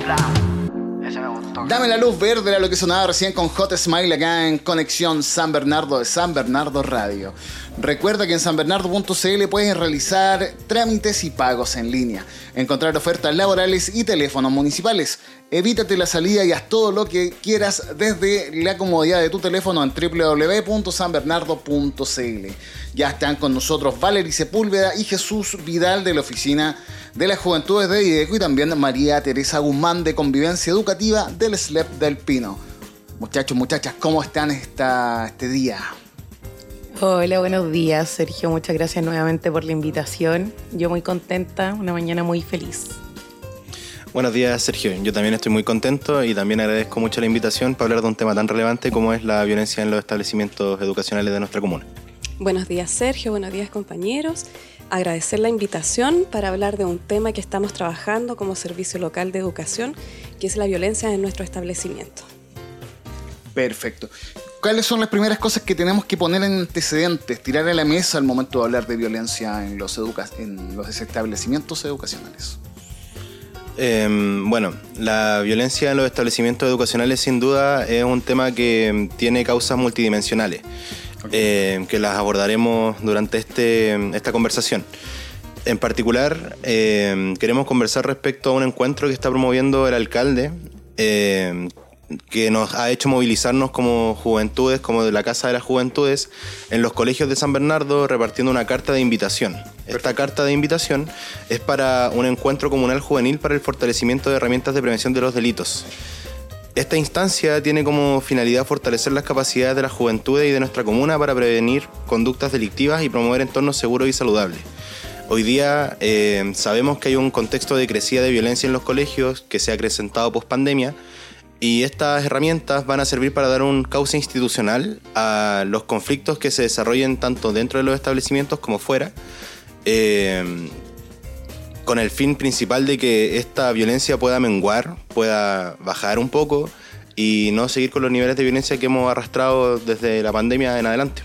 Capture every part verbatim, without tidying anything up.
Ese me gustó. Dame la luz verde era lo que sonaba recién con Hot Smile acá en Conexión San Bernardo de San Bernardo Radio. Recuerda que en san bernardo punto c l puedes realizar trámites y pagos en línea, encontrar ofertas laborales y teléfonos municipales. Evítate la salida y haz todo lo que quieras desde la comodidad de tu teléfono en doble u doble u doble u punto san bernardo punto c l. Ya están con nosotros Valery Sepúlveda y Jesús Vidal de la Oficina de las Juventudes de Videco y también María Teresa Guzmán de Convivencia Educativa del S L E P del Pino. Muchachos, muchachas, ¿cómo están esta, este día? Hola, buenos días, Sergio. Muchas gracias nuevamente por la invitación. Yo muy contenta, una mañana muy feliz. Buenos días, Sergio. Yo también estoy muy contento y también agradezco mucho la invitación para hablar de un tema tan relevante como es la violencia en los establecimientos educacionales de nuestra comuna. Buenos días, Sergio. Buenos días, compañeros. Agradecer la invitación para hablar de un tema que estamos trabajando como Servicio Local de Educación, que es la violencia en nuestro establecimiento. Perfecto. ¿Cuáles son las primeras cosas que tenemos que poner en antecedentes, tirar a la mesa al momento de hablar de violencia en los, educa- en los establecimientos educacionales? Eh, bueno, la violencia en los establecimientos educacionales sin duda es un tema que tiene causas multidimensionales, okay. eh, que las abordaremos durante este, esta conversación. En particular, eh, queremos conversar respecto a un encuentro que está promoviendo el alcalde, eh, que nos ha hecho movilizarnos como juventudes, como de la Casa de las Juventudes, en los colegios de San Bernardo, repartiendo una carta de invitación. Perfecto. Esta carta de invitación es para un encuentro comunal juvenil para el fortalecimiento de herramientas de prevención de los delitos. Esta instancia tiene como finalidad fortalecer las capacidades de las juventudes y de nuestra comuna para prevenir conductas delictivas y promover entornos seguros y saludables. Hoy día eh, sabemos que hay un contexto de crecida de violencia en los colegios que se ha acrecentado post pandemia. Y estas herramientas van a servir para dar un cauce institucional a los conflictos que se desarrollen tanto dentro de los establecimientos como fuera, eh, con el fin principal de que esta violencia pueda menguar, pueda bajar un poco y no seguir con los niveles de violencia que hemos arrastrado desde la pandemia en adelante.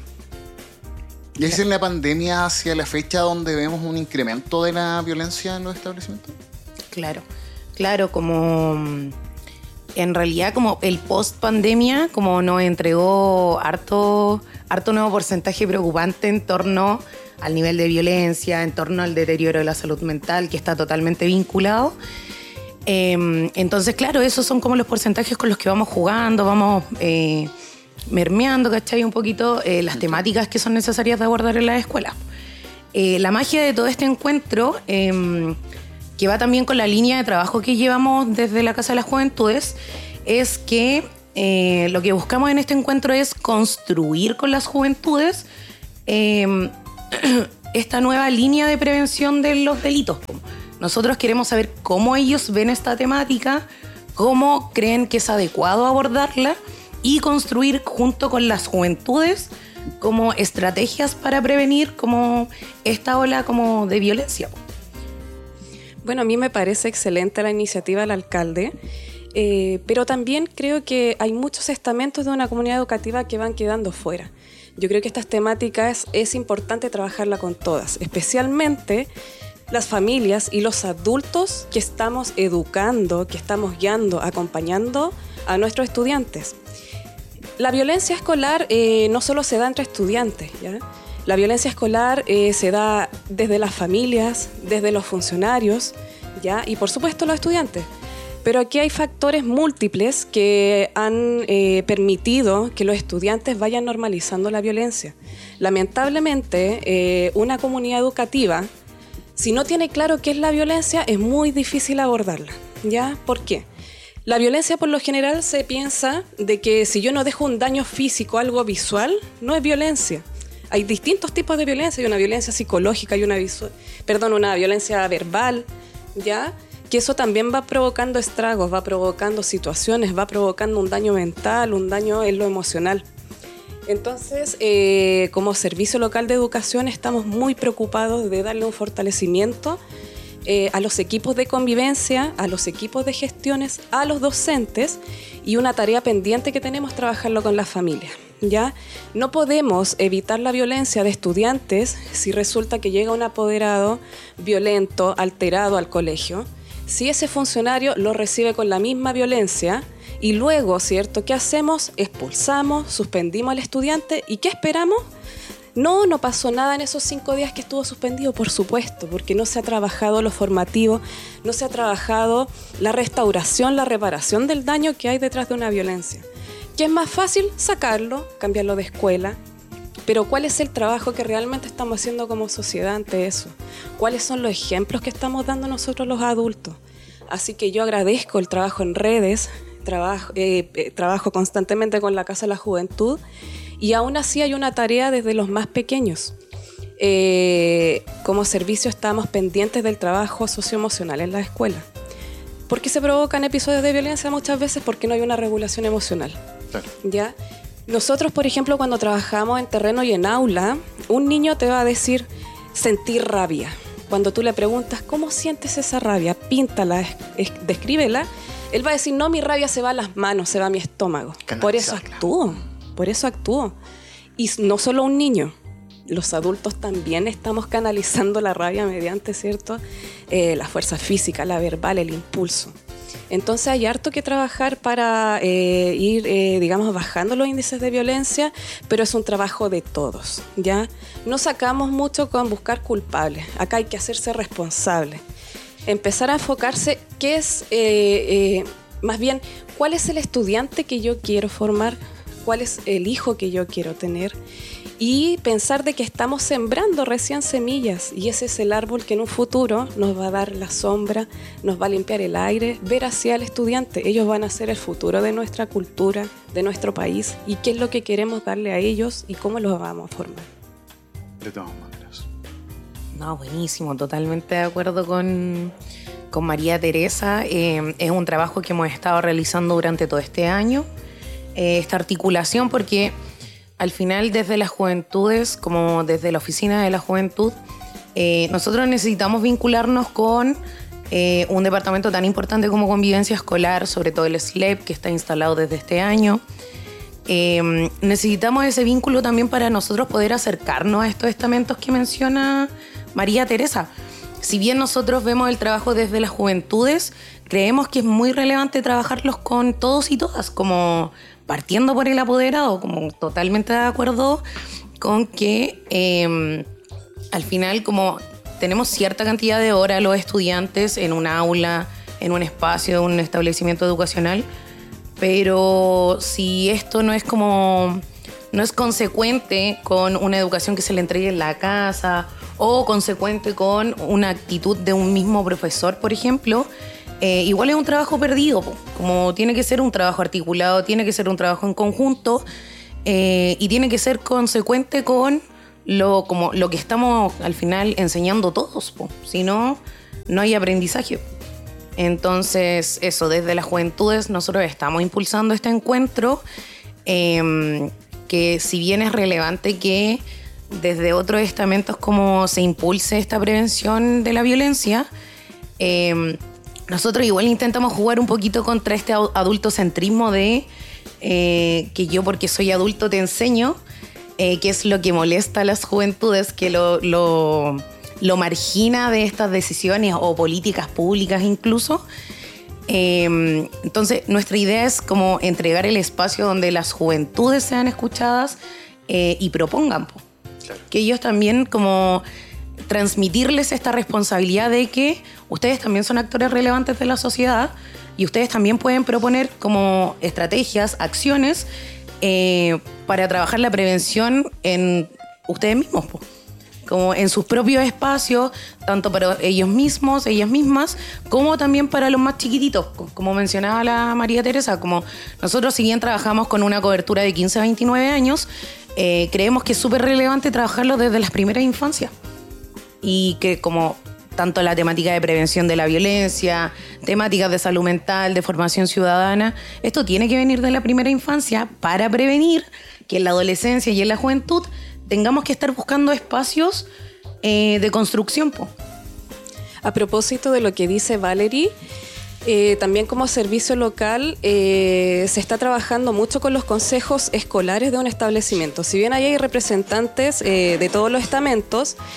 ¿Y es en la pandemia hacia la fecha donde vemos un incremento de la violencia en los establecimientos? Claro, claro, como... En realidad, como el post-pandemia, como nos entregó harto, harto nuevo porcentaje preocupante en torno al nivel de violencia, en torno al deterioro de la salud mental, que está totalmente vinculado. Eh, entonces, claro, esos son como los porcentajes con los que vamos jugando, vamos eh, mermeando, ¿cachai? Un poquito eh, las temáticas que son necesarias de abordar en las escuelas. Eh, la magia de todo este encuentro... Eh, que va también con la línea de trabajo que llevamos desde la Casa de las Juventudes, es que eh, lo que buscamos en este encuentro es construir con las juventudes eh, esta nueva línea de prevención de los delitos. Nosotros queremos saber cómo ellos ven esta temática, cómo creen que es adecuado abordarla y construir junto con las juventudes como estrategias para prevenir como esta ola como de violencia. Bueno, a mí me parece excelente la iniciativa del alcalde, eh, pero también creo que hay muchos estamentos de una comunidad educativa que van quedando fuera. Yo creo que estas temáticas es importante trabajarla con todas, especialmente las familias y los adultos que estamos educando, que estamos guiando, acompañando a nuestros estudiantes. La violencia escolar eh, no solo se da entre estudiantes, ¿ya? La violencia escolar eh, se da desde las familias, desde los funcionarios, ¿ya? Y por supuesto los estudiantes. Pero aquí hay factores múltiples que han eh, permitido que los estudiantes vayan normalizando la violencia. Lamentablemente, eh, una comunidad educativa, si no tiene claro qué es la violencia, es muy difícil abordarla, ¿ya? ¿Por qué? La violencia por lo general se piensa de que si yo no dejo un daño físico, algo visual, no es violencia. Hay distintos tipos de violencia, hay una violencia psicológica y una visual, perdón, una violencia verbal, ¿ya? Que eso también va provocando estragos, va provocando situaciones, va provocando un daño mental, un daño en lo emocional. Entonces, eh, como Servicio Local de Educación estamos muy preocupados de darle un fortalecimiento eh, a los equipos de convivencia, a los equipos de gestiones, a los docentes, y una tarea pendiente que tenemos es trabajarlo con las familias. ¿Ya? No podemos evitar la violencia de estudiantes si resulta que llega un apoderado violento, alterado al colegio, Si ese funcionario lo recibe con la misma violencia y luego, ¿cierto?, ¿qué hacemos? Expulsamos, suspendimos al estudiante y ¿qué esperamos? No, no pasó nada en esos cinco días que estuvo suspendido, por supuesto, porque no se ha trabajado lo formativo, no se ha trabajado la restauración, la reparación del daño que hay detrás de una violencia. ¿Qué es más fácil? Sacarlo, cambiarlo de escuela. Pero ¿cuál es el trabajo que realmente estamos haciendo como sociedad ante eso? ¿Cuáles son los ejemplos que estamos dando nosotros los adultos? Así que yo agradezco el trabajo en redes, trabajo, eh, eh, trabajo constantemente con la Casa de la Juventud, y aún así hay una tarea desde los más pequeños. Eh, como servicio estamos pendientes del trabajo socioemocional en la escuela. ¿Por qué se provocan episodios de violencia muchas veces? Porque no hay una regulación emocional. Claro. ¿Ya? Nosotros, por ejemplo, cuando trabajamos en terreno y en aula, un niño te va a decir sentir rabia. Cuando tú le preguntas, ¿cómo sientes esa rabia? Píntala, es, es, descríbela. Él va a decir, no, mi rabia se va a las manos, se va a mi estómago. Por eso actúo. Por eso actúo. Y no solo un niño, los adultos también estamos canalizando la rabia mediante, ¿cierto?, eh, la fuerza física, la verbal, el impulso. Entonces hay harto que trabajar para eh, ir, eh, digamos, bajando los índices de violencia, pero es un trabajo de todos, ¿ya? No sacamos mucho con buscar culpables. Acá hay que hacerse responsable. Empezar a enfocarse qué es, eh, eh, más bien, cuál es el estudiante que yo quiero formar, cuál es el hijo que yo quiero tener, y pensar de que estamos sembrando recién semillas, y ese es el árbol que en un futuro nos va a dar la sombra, nos va a limpiar el aire, ver hacia el estudiante. Ellos van a ser el futuro de nuestra cultura, de nuestro país, y qué es lo que queremos darle a ellos y cómo los vamos a formar. De todas maneras. No, buenísimo, totalmente de acuerdo con, con María Teresa. Eh, es un trabajo que hemos estado realizando durante todo este año. Eh, esta articulación, porque al final desde las juventudes, como desde la Oficina de la Juventud, eh, nosotros necesitamos vincularnos con eh, un departamento tan importante como Convivencia Escolar, sobre todo el S L E P, que está instalado desde este año. Eh, necesitamos ese vínculo también para nosotros poder acercarnos a estos estamentos que menciona María Teresa. Si bien nosotros vemos el trabajo desde las juventudes, creemos que es muy relevante trabajarlos con todos y todas, como partiendo por el apoderado, como totalmente de acuerdo con que eh, al final como tenemos cierta cantidad de horas los estudiantes en un aula, en un espacio, en un establecimiento educacional, pero si esto no es como, no es consecuente con una educación que se le entregue en la casa o consecuente con una actitud de un mismo profesor, por ejemplo, Eh, igual es un trabajo perdido, como tiene que ser un trabajo articulado, tiene que ser un trabajo en conjunto eh, y tiene que ser consecuente con lo, como lo que estamos al final enseñando todos, po. Si no, no hay aprendizaje. Entonces, eso, desde las juventudes nosotros estamos impulsando este encuentro eh, que si bien es relevante que desde otros estamentos como se impulse esta prevención de la violencia, eh, nosotros igual intentamos jugar un poquito contra este adultocentrismo de eh, que yo porque soy adulto te enseño, eh, que es lo que molesta a las juventudes, que lo, lo, lo margina de estas decisiones o políticas públicas incluso. Eh, entonces nuestra idea es como entregar el espacio donde las juventudes sean escuchadas eh, y propongan, po. Claro. Que ellos también como transmitirles esta responsabilidad de que ustedes también son actores relevantes de la sociedad y ustedes también pueden proponer como estrategias, acciones eh, para trabajar la prevención en ustedes mismos, po. Como en sus propios espacios, tanto para ellos mismos, ellas mismas, como también para los más chiquititos, como mencionaba la María Teresa. Como nosotros, si bien trabajamos con una cobertura de quince a veintinueve años, eh, creemos que es súper relevante trabajarlo desde las primeras infancias. Y que como tanto la temática de prevención de la violencia, temáticas de salud mental, de formación ciudadana, esto tiene que venir de la primera infancia para prevenir que en la adolescencia y en la juventud tengamos que estar buscando espacios eh, de construcción, po. A propósito de lo que dice Valerie, eh, también como servicio local eh, se está trabajando mucho con los consejos escolares de un establecimiento. Si bien ahí hay representantes eh, de todos los estamentos,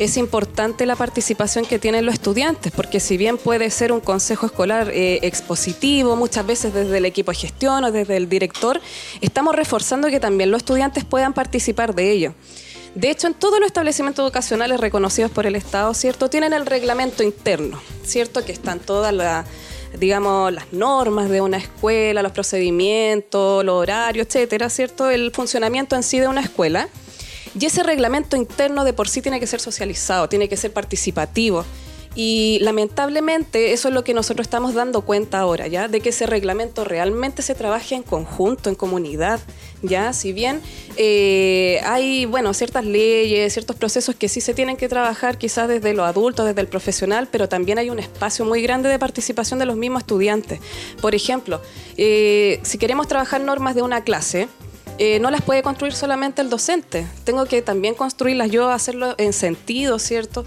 es importante la participación que tienen los estudiantes, porque si bien puede ser un consejo escolar eh, expositivo, muchas veces desde el equipo de gestión o desde el director, estamos reforzando que también los estudiantes puedan participar de ello. De hecho, en todos los establecimientos educacionales reconocidos por el Estado, ¿cierto?, tienen el reglamento interno, ¿cierto?, que están todas las, digamos, las normas de una escuela, los procedimientos, los horarios, etcétera, ¿cierto?, el funcionamiento en sí de una escuela. Y ese reglamento interno de por sí tiene que ser socializado, tiene que ser participativo. Y lamentablemente eso es lo que nosotros estamos dando cuenta ahora, ¿ya? De que ese reglamento realmente se trabaje en conjunto, en comunidad, ¿ya? Si bien eh, hay, bueno, ciertas leyes, ciertos procesos que sí se tienen que trabajar quizás desde los adultos, desde el profesional, pero también hay un espacio muy grande de participación de los mismos estudiantes. Por ejemplo, eh, si queremos trabajar normas de una clase, Eh, no las puede construir solamente el docente. Tengo que también construirlas yo, hacerlo en sentido, ¿cierto?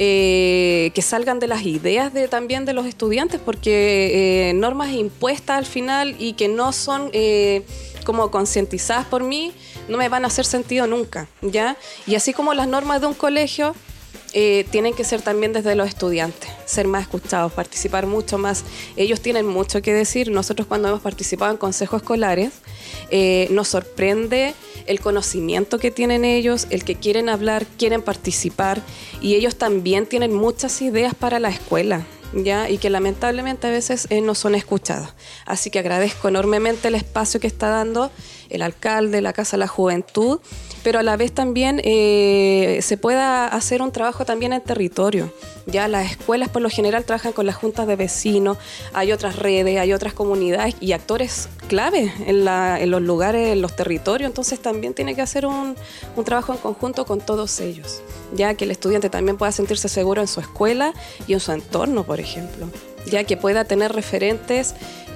Eh, que salgan de las ideas de, también de los estudiantes, porque eh, normas impuestas al final y que no son eh, como concientizadas por mí, no me van a hacer sentido nunca, ¿ya? Y así como las normas de un colegio, Eh, tienen que ser también desde los estudiantes, ser más escuchados, participar mucho más. Ellos tienen mucho que decir. Nosotros cuando hemos participado en consejos escolares, eh, nos sorprende el conocimiento que tienen ellos, el que quieren hablar, quieren participar, y ellos también tienen muchas ideas para la escuela, ¿ya? Y que lamentablemente a veces eh, no son escuchados. Así que agradezco enormemente el espacio que está dando el alcalde, la Casa de la Juventud, pero a la vez también eh, se pueda hacer un trabajo también en territorio. Ya las escuelas por lo general trabajan con las juntas de vecinos, hay otras redes, hay otras comunidades y actores clave en, la, en los lugares, en los territorios, entonces también tiene que hacer un, un trabajo en conjunto con todos ellos, ya que el estudiante también pueda sentirse seguro en su escuela y en su entorno, por ejemplo, ya que pueda tener referentes,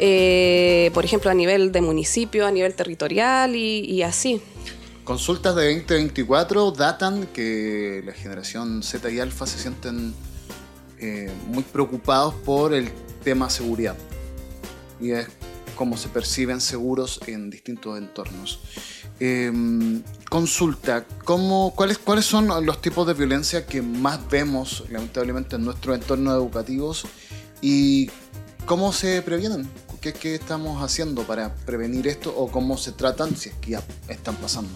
eh, por ejemplo, a nivel de municipio, a nivel territorial y, y así. Consultas de veinte veinticuatro datan que la generación Z y Alfa se sienten eh, muy preocupados por el tema seguridad y es cómo se perciben seguros en distintos entornos. Eh, consulta, ¿cómo, cuáles, ¿cuáles son los tipos de violencia que más vemos lamentablemente en nuestros entornos educativos y cómo se previenen? ¿Qué, ¿Qué estamos haciendo para prevenir esto o cómo se tratan si es que ya están pasando?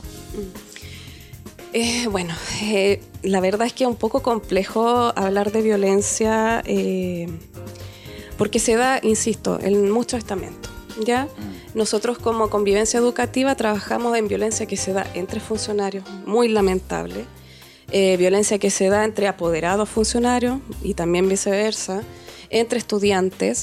Eh, bueno, eh, la verdad es que es un poco complejo hablar de violencia eh, porque se da, insisto, en muchos estamentos, ¿ya? Mm. Nosotros como Convivencia Educativa trabajamos en violencia que se da entre funcionarios, muy lamentable, eh, violencia que se da entre apoderados funcionarios y también viceversa, entre estudiantes,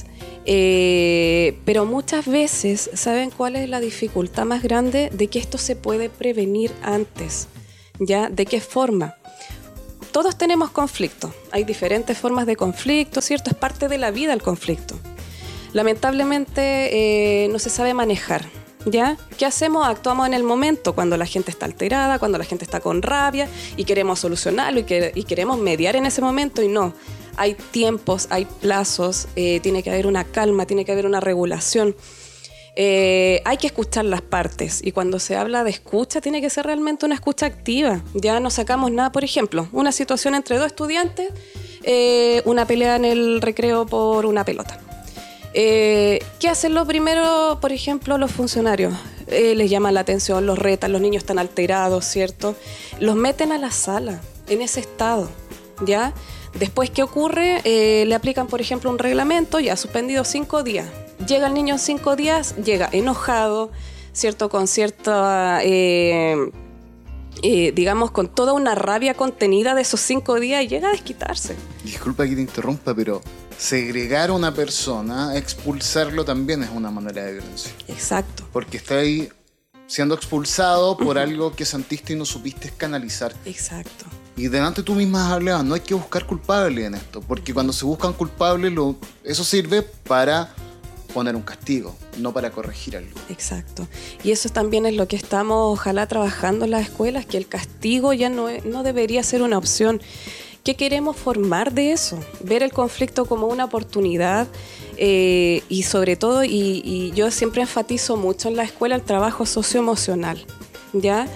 eh, pero muchas veces, ¿saben cuál es la dificultad más grande? De que esto se puede prevenir antes, ¿ya? ¿De qué forma? Todos tenemos conflicto, hay diferentes formas de conflicto, ¿cierto? Es parte de la vida el conflicto. Lamentablemente eh, no se sabe manejar, ¿ya? ¿Qué hacemos? Actuamos en el momento, cuando la gente está alterada, cuando la gente está con rabia y queremos solucionarlo y, que, y queremos mediar en ese momento y no. Hay tiempos, hay plazos, eh, tiene que haber una calma, tiene que haber una regulación. Eh, hay que escuchar las partes y cuando se habla de escucha tiene que ser realmente una escucha activa. Ya no sacamos nada, por ejemplo, una situación entre dos estudiantes, eh, una pelea en el recreo por una pelota. Eh, ¿Qué hacen lo primero, por ejemplo, los funcionarios? Eh, les llaman la atención, los retan, los niños están alterados, ¿cierto? Los meten a la sala en ese estado, ¿ya? Después, ¿qué ocurre? Eh, le aplican, por ejemplo, un reglamento, ya suspendido cinco días. Llega el niño en cinco días, llega enojado, ¿cierto? Con cierta, eh, eh, digamos, con toda una rabia contenida de esos cinco días y llega a desquitarse. Disculpa que te interrumpa, pero segregar a una persona, expulsarlo también es una manera de violencia. Exacto. Porque está ahí siendo expulsado por algo que sentiste y no supiste canalizar. Exacto. Y delante tú misma hablabas, no hay que buscar culpables en esto, porque cuando se buscan culpables, lo, eso sirve para poner un castigo, no para corregir algo. Exacto. Y eso también es lo que estamos, ojalá, trabajando en las escuelas, que el castigo ya no, es, no debería ser una opción. ¿Qué queremos formar de eso? Ver el conflicto como una oportunidad eh, y sobre todo, y, y yo siempre enfatizo mucho en la escuela el trabajo socioemocional, ¿ya?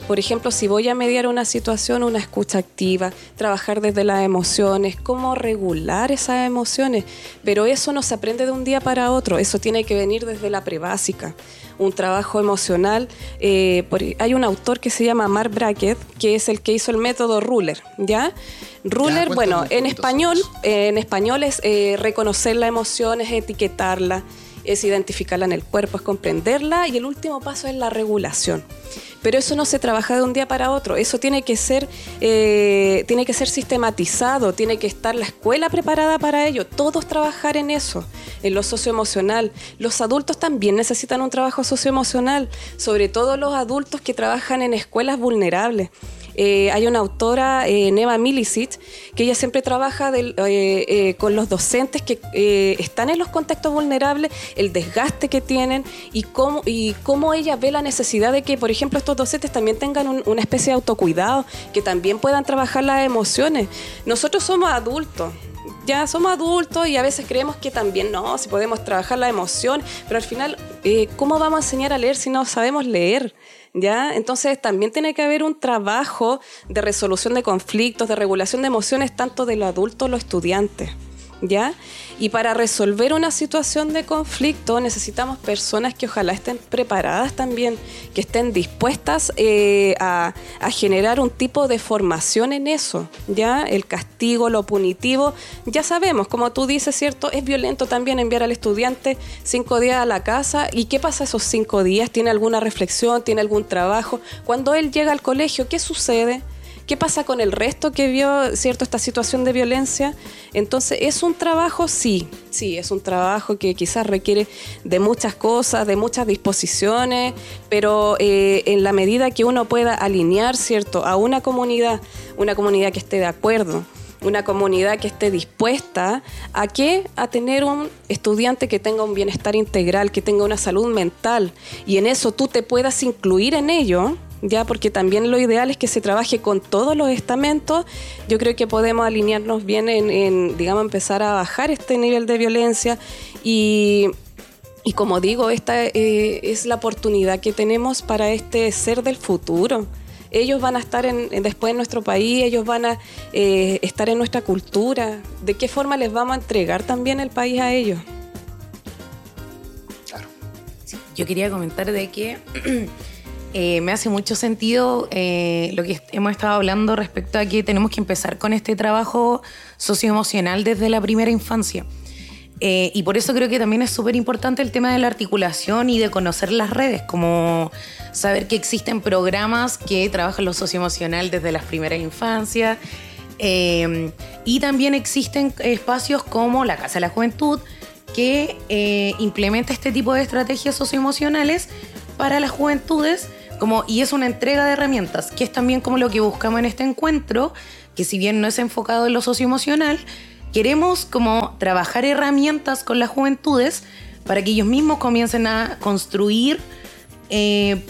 por ejemplo, si voy a mediar una situación, una escucha activa, trabajar desde las emociones, cómo regular esas emociones, pero eso no se aprende de un día para otro, eso tiene que venir desde la prebásica. Un trabajo emocional. Eh, por, hay un autor que se llama Mark Brackett, que es el que hizo el método Ruler, ¿ya? Ruler, ya, bueno, en español, eh, en español es eh, reconocer la emoción, es etiquetarla, es identificarla en el cuerpo, es comprenderla, y el último paso es la regulación. Pero eso no se trabaja de un día para otro, eso tiene que ser, eh, tiene que ser sistematizado, tiene que estar la escuela preparada para ello, todos trabajar en eso, en lo socioemocional. Los adultos también necesitan un trabajo socioemocional, sobre todo los adultos que trabajan en escuelas vulnerables. Eh, hay una autora, eh, Neva Milicic, que ella siempre trabaja del, eh, eh, con los docentes que eh, están en los contextos vulnerables, el desgaste que tienen y cómo, y cómo ella ve la necesidad de que, por ejemplo, estos docentes también tengan un, una especie de autocuidado, que también puedan trabajar las emociones. Nosotros somos adultos. Ya somos adultos y a veces creemos que también no, si podemos trabajar la emoción, pero al final, eh, ¿cómo vamos a enseñar a leer si no sabemos leer? ¿Ya? Entonces también tiene que haber un trabajo de resolución de conflictos, de regulación de emociones, tanto de los adultos los estudiantes, ¿ya? Y para resolver una situación de conflicto necesitamos personas que ojalá estén preparadas también, que estén dispuestas eh, a, a generar un tipo de formación en eso, ¿ya? El castigo, lo punitivo, ya sabemos, como tú dices, ¿cierto? Es violento también enviar al estudiante cinco días a la casa. ¿Y qué pasa esos cinco días? ¿Tiene alguna reflexión? ¿Tiene algún trabajo? Cuando él llega al colegio, ¿qué sucede? ¿Qué pasa con el resto que vio, cierto, esta situación de violencia? Entonces, ¿es un trabajo? Sí, sí, es un trabajo que quizás requiere de muchas cosas, de muchas disposiciones, pero eh, en la medida que uno pueda alinear, ¿cierto?, a una comunidad, una comunidad que esté de acuerdo, una comunidad que esté dispuesta a qué, a tener un estudiante que tenga un bienestar integral, que tenga una salud mental, y en eso tú te puedas incluir en ello, ya, porque también lo ideal es que se trabaje con todos los estamentos. Yo creo que podemos alinearnos bien en, en digamos, empezar a bajar este nivel de violencia y, y como digo, esta eh, es la oportunidad que tenemos para este ser del futuro. Ellos van a estar en, en, después en nuestro país, ellos van a eh, estar en nuestra cultura. ¿De qué forma les vamos a entregar también el país a ellos? Claro. Sí, yo quería comentar de que Eh, me hace mucho sentido eh, lo que hemos estado hablando respecto a que tenemos que empezar con este trabajo socioemocional desde la primera infancia. Eh, y por eso creo que también es súper importante el tema de la articulación y de conocer las redes, como saber que existen programas que trabajan lo socioemocional desde las primeras infancias. Eh, y también existen espacios como la Casa de la Juventud que eh, implementa este tipo de estrategias socioemocionales para las juventudes, como, y es una entrega de herramientas, que es también como lo que buscamos en este encuentro, que si bien no es enfocado en lo socioemocional, queremos como trabajar herramientas con las juventudes para que ellos mismos comiencen a construir eh,